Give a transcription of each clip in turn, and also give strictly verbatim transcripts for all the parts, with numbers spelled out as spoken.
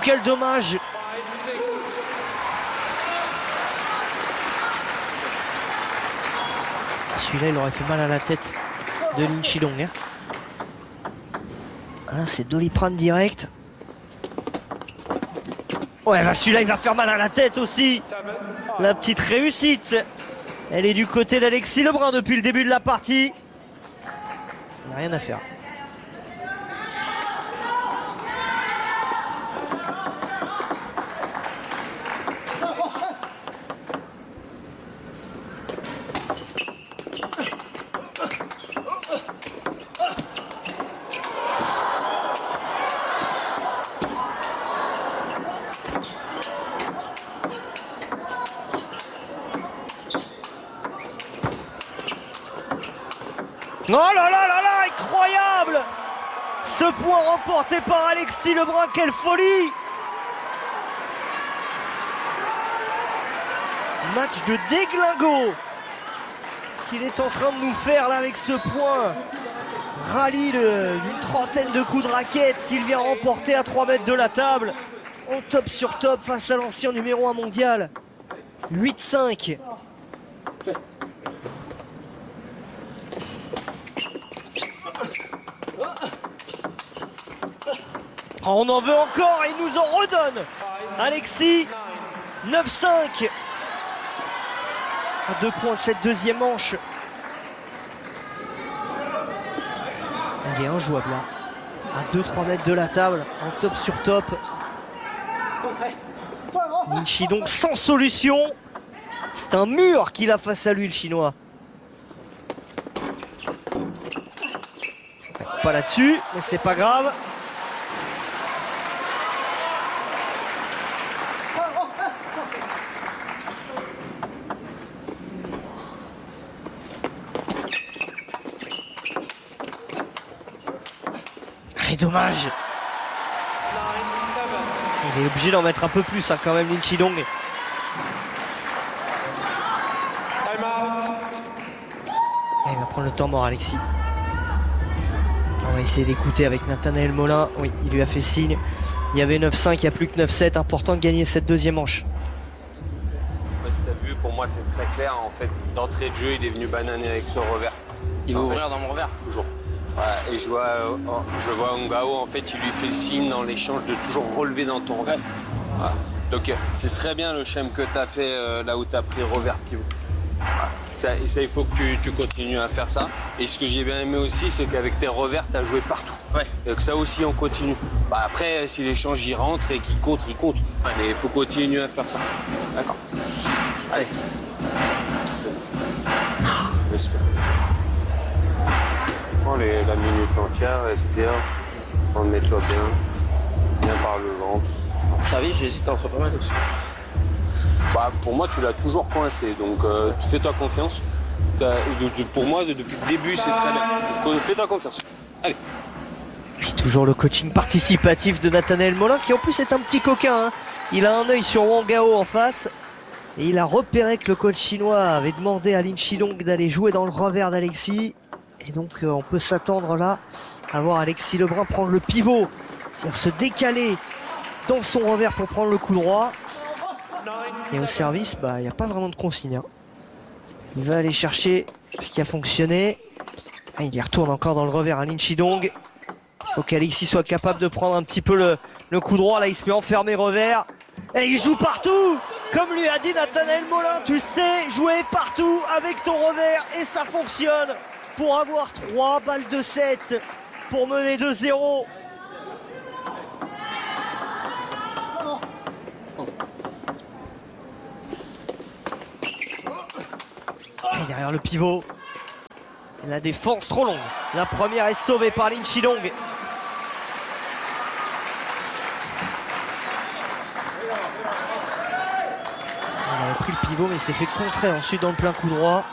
quel dommage. Celui-là, il aurait fait mal à la tête de Lin Chidong. Hein. Là, c'est Doliprane direct. Ouais, bah celui-là, il va faire mal à la tête aussi. La petite réussite. Elle est du côté d'Alexis Lebrun depuis le début de la partie. Il n'y a rien à faire. Oh là là là là, incroyable! Ce point remporté par Alexis Lebrun, quelle folie! Match de déglingo qu'il est en train de nous faire là avec ce point. Rallye d'une trentaine de coups de raquette qu'il vient remporter à trois mètres de la table. En top sur top face à l'ancien numéro un mondial. huit cinq. Oh, on en veut encore, il nous en redonne. Alexis, neuf cinq. À deux points de cette deuxième manche. Il est injouable là. À deux trois mètres de la table, en top sur top. Lin Chidong sans solution. C'est un mur qu'il a face à lui, le chinois. Pas là-dessus, mais c'est pas grave. Et dommage. Il est obligé d'en mettre un peu plus hein, quand même, Lin Chidong. Il va prendre le temps mort, Alexis. On va essayer d'écouter avec Nathanaël Molin. Oui, il lui a fait signe. Il y avait neuf cinq, il n'y a plus que neuf sept. Important de gagner cette deuxième manche. Je sais pas si t'as vu, pour moi c'est très clair. En fait, d'entrée de jeu, il est venu bananer avec son revers. Il va en ouvrir fait, dans mon revers. Toujours. Ouais, et je vois, euh, je vois Ongao, en fait, il lui fait le signe dans l'échange de toujours relever dans ton revers. Ouais. Donc c'est très bien le schéma que tu as fait euh, là où tu as pris revers pivot. Ouais. Ça, ça, il faut que tu, tu continues à faire ça. Et ce que j'ai bien aimé aussi, c'est qu'avec tes revers, tu as joué partout. Ouais. Donc ça aussi, on continue. Bah, après, si l'échange y rentre et qu'il contre, il contre. Ouais. Mais il faut continuer à faire ça. D'accord. Allez. Respire. Prends les, la minute entière, respire. Remets-toi bien. Bien par le ventre. Servi, j'ai hésité entre pas mal aussi. Bah, pour moi, tu l'as toujours coincé, donc euh, fais-toi confiance. Pour moi, depuis le début, c'est très bien. Donc, fais-toi confiance. Allez. Et toujours le coaching participatif de Nathanaël Molin, qui en plus est un petit coquin. Hein. Il a un œil sur Wang Gao en face. Et il a repéré que le coach chinois avait demandé à Lin Chidong d'aller jouer dans le revers d'Alexis. Et donc, euh, on peut s'attendre là à voir Alexis Lebrun prendre le pivot. C'est-à-dire se décaler dans son revers pour prendre le coup droit. Et au service, bah, il n'y a pas vraiment de consigne. Hein. Il va aller chercher ce qui a fonctionné. Ah, il y retourne encore dans le revers à Lin Chidong. Il faut qu'Alexis soit capable de prendre un petit peu le, le coup droit. Là, il se fait enfermer revers. Et il joue partout. Comme lui a dit Nathanaël Molin, tu sais jouer partout avec ton revers. Et ça fonctionne pour avoir trois balles de sept pour mener deux zéro. Et derrière le pivot, la défense trop longue. La première est sauvée par Lin Chidong. Il avait pris le pivot mais il s'est fait contrer ensuite dans le plein coup droit.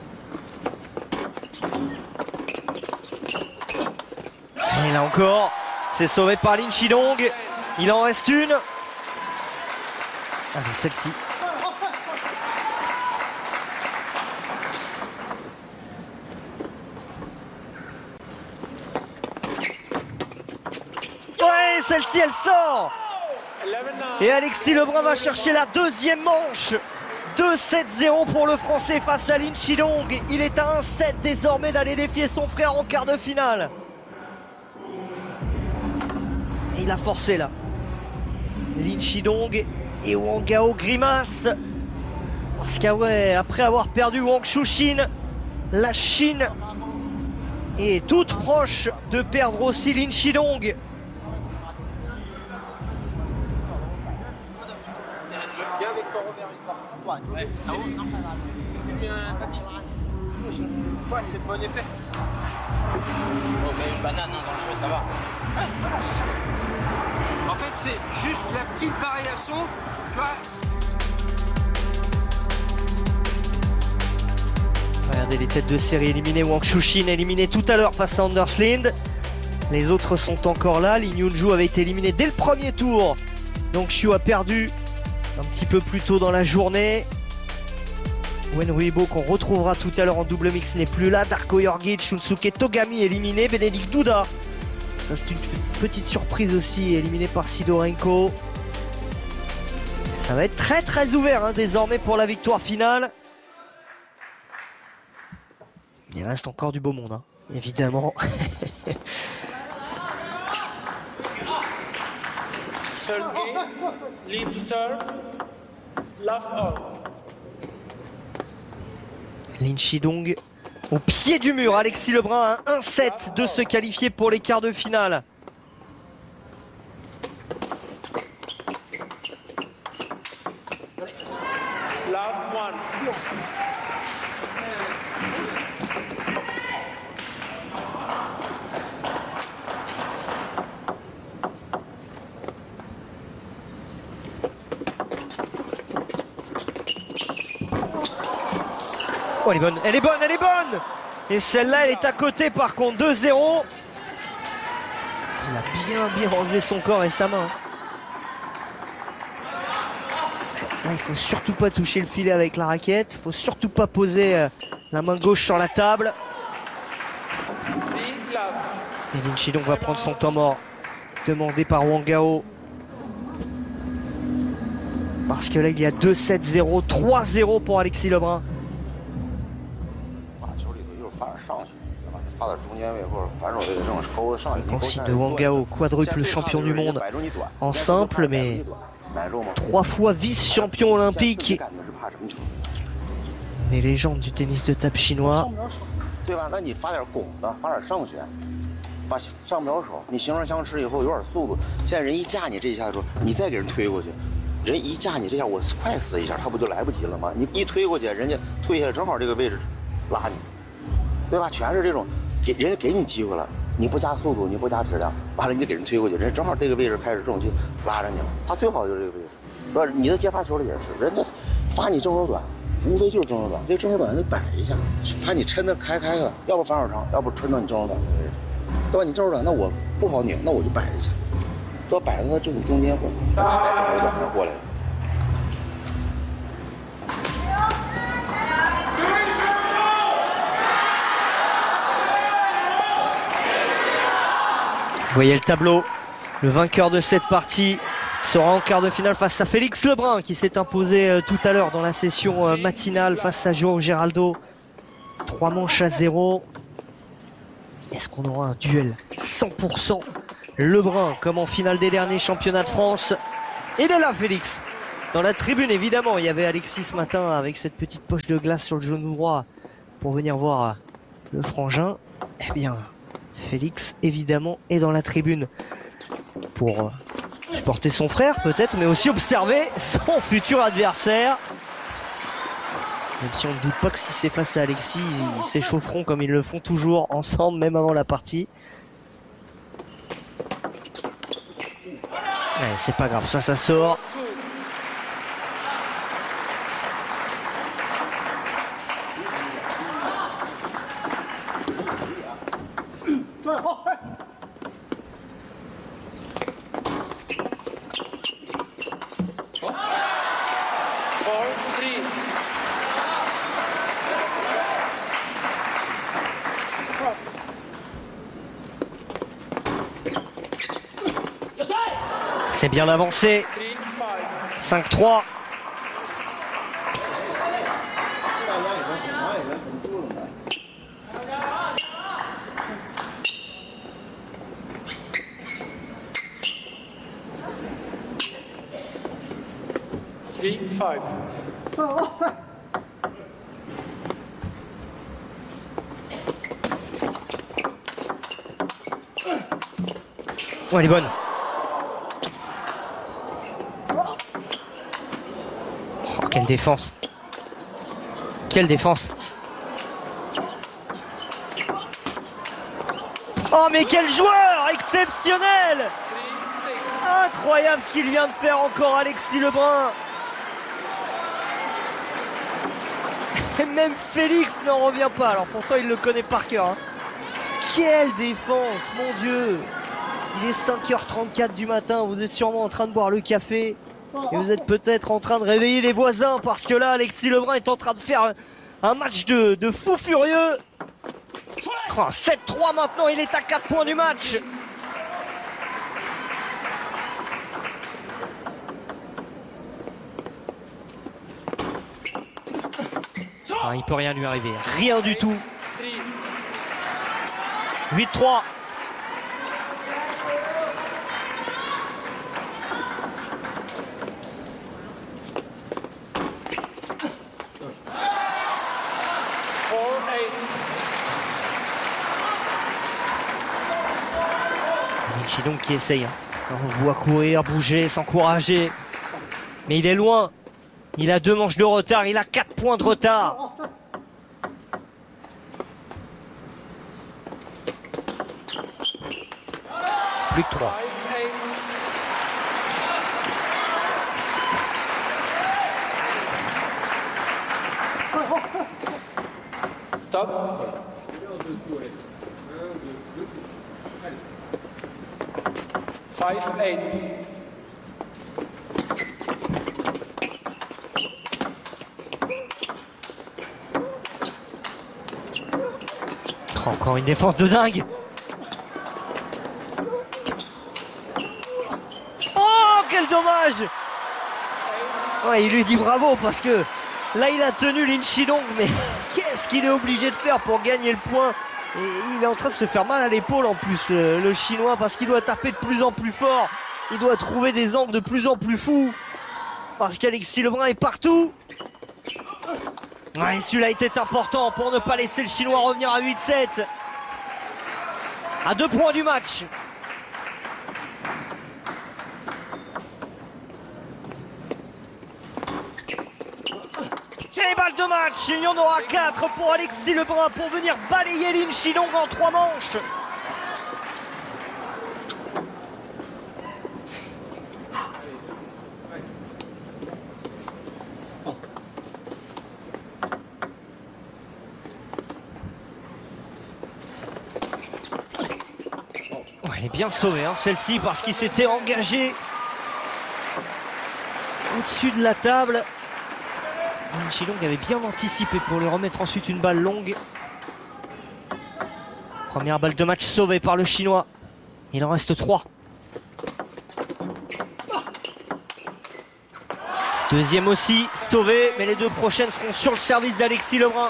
Et là encore, C'est sauvé par Lin Chidong. Il en reste une. Allez, celle-ci. Ouais, celle-ci, elle sort. Et Alexis Lebrun va chercher la deuxième manche. deux sept zéro pour le Français face à Lin Chidong. Il est à un sept désormais d'aller défier son frère en quart de finale. Et il a forcé là. Lin Chidong et Wang Gao grimace. Parce qu'après avoir perdu Wang Chuxin, la Chine est toute proche de perdre aussi Lin Chidong. Ouais, ça roule, non? Ouais, c'est le bon effet. Oh, mais une banane dans le jeu, ça va. Ouais, voilà, c'est ça. En fait, c'est juste la petite variation, tu vois. Regardez les têtes de série éliminées. Wang Chuxin éliminé tout à l'heure face à Anders Lind. Les autres sont encore là. Lin Yunju avait été éliminé dès le premier tour. Donc Xiu a perdu un petit peu plus tôt dans la journée. Wen Weibo qu'on retrouvera tout à l'heure en double mix n'est plus là. Darko Yorgic, Shunsuke Togami éliminé. Bénédicte Douda, ça c'est une petite surprise aussi, éliminé par Sidorenko. Ça va être très très ouvert hein, désormais pour la victoire finale. Il reste encore du beau monde, hein, évidemment. Third game, lead to serve, love all. Lin Chidong au pied du mur. Alexis Lebrun à un sept de se qualifier pour les quarts de finale. Love one. Oh, elle est bonne, elle est bonne, elle est bonne. Et celle-là, elle est à côté par contre, deux zéro. Il a bien bien enlevé son corps et sa main. Là, il faut surtout pas toucher le filet avec la raquette. Il faut surtout pas poser euh, la main gauche sur la table. Et Lin Chidong va prendre son temps mort, demandé par Wang Gao. Parce que là, il y a deux sept zéro, trois zéro pour Alexis Lebrun. Et consigne de Wang Gao, quadruple champion du monde en simple, mais trois fois vice-champion olympique. Des légendes du tennis de table chinois. 给人家给你机会了，你不加速度，你不加质量，完了你就给人推过去，人家正好这个位置开始这种就拉着你了。他最好的就是这个位置，不是你的接发球的也是，人家发你正手短，无非就是正手短，这正手短就摆一下，怕你抻的开开的，要不反手长，要不抻到你正手短的位置，对吧？你正手短，那我不好拧，那我就摆一下，都要摆到他这种中间或者摆正手短上过来。 Vous voyez le tableau, le vainqueur de cette partie sera en quart de finale face à Félix Lebrun qui s'est imposé euh, tout à l'heure dans la session euh, matinale face à Joao Geraldo. Trois manches à zéro. Est-ce qu'on aura un duel cent pour cent Lebrun comme en finale des derniers championnats de France? Il est là Félix. Dans la tribune évidemment, il y avait Alexis ce matin avec cette petite poche de glace sur le genou droit pour venir voir le frangin. Eh bien... Félix, évidemment, est dans la tribune pour supporter son frère, peut-être, mais aussi observer son futur adversaire. Même si on ne doute pas que si c'est face à Alexis, ils s'échaufferont comme ils le font toujours ensemble, même avant la partie. Allez, c'est pas grave, ça, ça sort. C'est bien avancé. cinq trois. three five. Oh, elle est bonne. Oh, quelle défense. Quelle défense. Oh, mais quel joueur exceptionnel. Incroyable ce qu'il vient de faire encore Alexis Lebrun. Et même Félix n'en revient pas. Alors pourtant il le connaît par cœur. Hein. Quelle défense, mon Dieu. Il est cinq heures trente-quatre du matin, vous êtes sûrement en train de boire le café. Et vous êtes peut-être en train de réveiller les voisins parce que là, Alexis Lebrun est en train de faire un match de, de fou furieux. Oh, sept trois maintenant, il est à quatre points du match. Ah, il peut rien lui arriver, rien du tout. huit trois. Donc qui essaye, on le voit courir, bouger, s'encourager, mais il est loin, il a deux manches de retard, il a quatre points de retard. Plus que trois. Stop. five eight. Oh, encore une défense de dingue. Oh, quel dommage. Ouais, il lui dit bravo parce que là il a tenu Lin Chilong, mais qu'est-ce qu'il est obligé de faire pour gagner le point? Et il est en train de se faire mal à l'épaule en plus, le, le chinois, parce qu'il doit taper de plus en plus fort. Il doit trouver des angles de plus en plus fous. Parce qu'Alexis Lebrun est partout. Ouais, celui-là était important pour ne pas laisser le chinois revenir à huit sept. À deux points du match. C'est les balles de match, il y en aura quatre pour Alexis Lebrun pour venir balayer Lin Chilong en trois manches. Oh, elle est bien sauvée, hein, celle-ci, parce qu'il s'était engagé au-dessus de la table. Lin Chilong avait bien anticipé pour lui remettre ensuite une balle longue. Première balle de match sauvée par le chinois. Il en reste trois. Deuxième aussi sauvée, mais les deux prochaines seront sur le service d'Alexis Lebrun.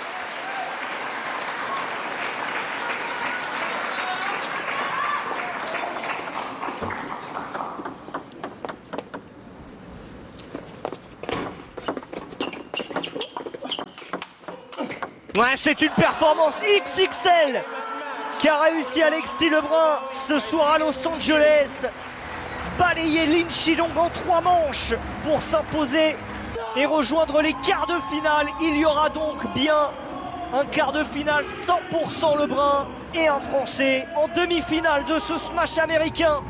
Ouais, c'est une performance X X L qu'a réussi Alexis Lebrun ce soir à Los Angeles. Balayer Lin Chilong en trois manches pour s'imposer et rejoindre les quarts de finale. Il y aura donc bien un quart de finale cent pour cent Lebrun et un Français en demi-finale de ce smash américain.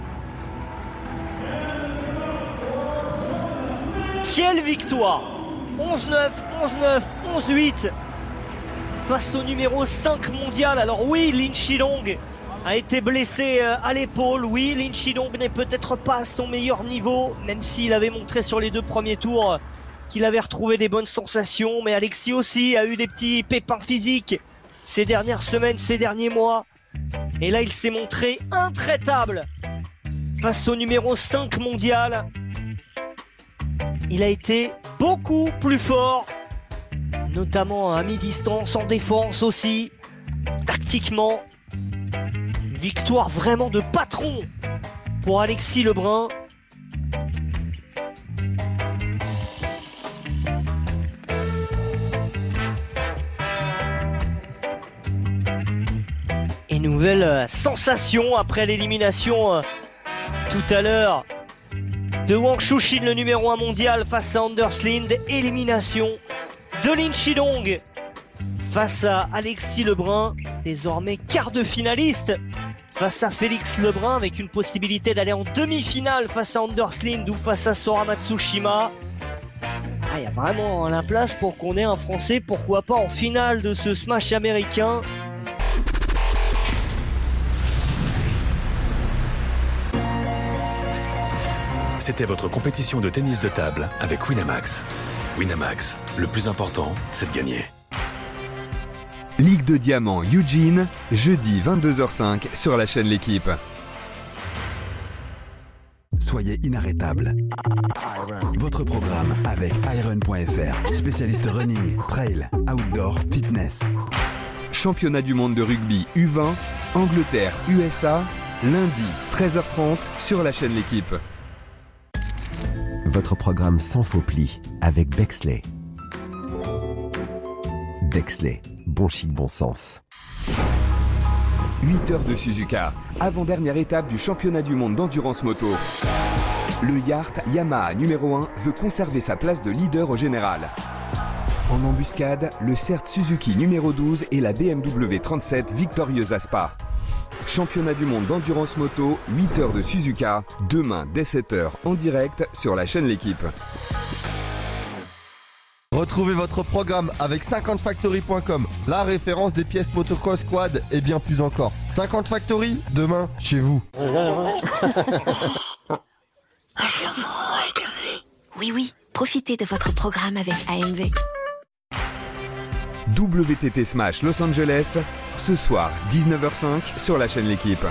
Quelle victoire! onze neuf, onze neuf, onze huit. Face au numéro cinq mondial. Alors oui, Lin Chilong a été blessé à l'épaule. Oui, Lin Chilong n'est peut-être pas à son meilleur niveau, même s'il avait montré sur les deux premiers tours qu'il avait retrouvé des bonnes sensations. Mais Alexis aussi a eu des petits pépins physiques ces dernières semaines, ces derniers mois. Et là, il s'est montré intraitable face au numéro cinq mondial. Il a été beaucoup plus fort, notamment à mi-distance, en défense aussi, tactiquement. Victoire vraiment de patron pour Alexis Lebrun. Et nouvelle sensation après l'élimination euh, tout à l'heure de Wang Chuqin, le numéro un mondial, face à Anders Lind. Élimination de Lin Chidong face à Alexis Lebrun, désormais quart de finaliste face à Félix Lebrun, avec une possibilité d'aller en demi-finale face à Anders Lind ou face à Sora Matsushima. Ah, il y a vraiment la place pour qu'on ait un Français, pourquoi pas en finale de ce smash américain. C'était votre compétition de tennis de table avec Winamax. Winamax, le plus important, c'est de gagner. Ligue de Diamant Eugene, jeudi vingt-deux heures cinq sur la chaîne L'Équipe. Soyez inarrêtable. Votre programme avec iron point f r, spécialiste running, trail, outdoor, fitness. Championnat du monde de rugby U vingt, Angleterre U S A, lundi treize heures trente sur la chaîne L'Équipe. Votre programme sans faux plis avec Bexley. Bexley, bon chic, bon sens. huit heures de Suzuka, avant-dernière étape du championnat du monde d'endurance moto. Le Yacht Yamaha numéro un veut conserver sa place de leader au général. En embuscade, le C E R T Suzuki numéro douze et la B M W trente-sept victorieuse à Spa. Championnat du monde d'endurance moto, huit heures de Suzuka, demain dès sept heures en direct sur la chaîne L'Équipe. Retrouvez votre programme avec cinquante factory point com, la référence des pièces motocross, quad et bien plus encore. cinquante Factory, demain, chez vous. Oui, oui, profitez de votre programme avec A M V. W T T Smash Los Angeles, ce soir dix-neuf heures cinq sur la chaîne L'Équipe.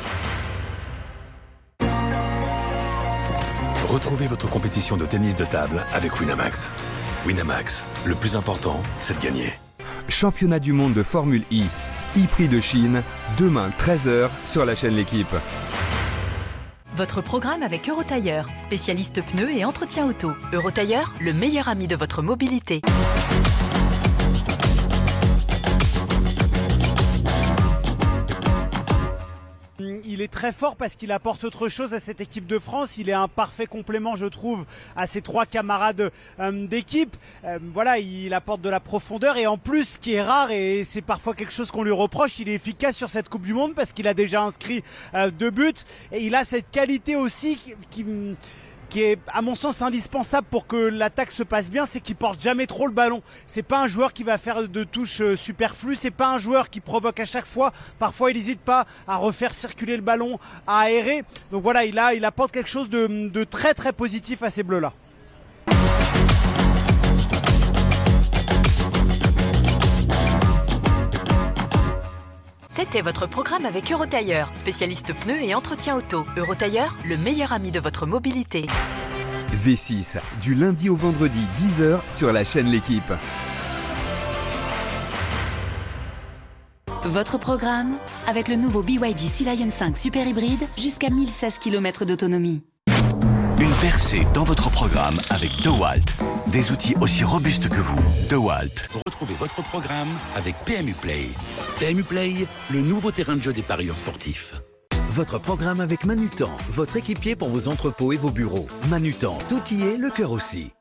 Retrouvez votre compétition de tennis de table avec Winamax. Winamax, le plus important, c'est de gagner. Championnat du monde de Formule I, e-prix de Chine, demain treize heures sur la chaîne L'Équipe. Votre programme avec Eurotailleur, spécialiste pneus et entretien auto. Eurotailleur, le meilleur ami de votre mobilité. Il est très fort parce qu'il apporte autre chose à cette équipe de France. Il est un parfait complément, je trouve, à ses trois camarades euh, d'équipe. Euh, voilà, il apporte de la profondeur et en plus, ce qui est rare et c'est parfois quelque chose qu'on lui reproche, il est efficace sur cette Coupe du Monde parce qu'il a déjà inscrit euh, deux buts et il a cette qualité aussi qui, qui qui est à mon sens indispensable pour que l'attaque se passe bien, c'est qu'il porte jamais trop le ballon. C'est pas un joueur qui va faire de touches superflues, c'est pas un joueur qui provoque à chaque fois. Parfois il n'hésite pas à refaire circuler le ballon, à aérer. Donc voilà, il, a, il apporte quelque chose de, de très très positif à ces bleus-là. C'était votre programme avec Eurotailleur, spécialiste pneus et entretien auto. Eurotailleur, le meilleur ami de votre mobilité. V six, du lundi au vendredi, dix heures sur la chaîne L'Équipe. Votre programme avec le nouveau B Y D Sea Lion cinq Super Hybride jusqu'à mille seize kilomètres d'autonomie. Une percée dans votre programme avec DeWalt. Des outils aussi robustes que vous. DeWalt. Retrouvez votre programme avec P M U Play. P M U Play, le nouveau terrain de jeu des parieurs sportifs. Votre programme avec Manutan, votre équipier pour vos entrepôts et vos bureaux. Manutan, tout y est, le cœur aussi.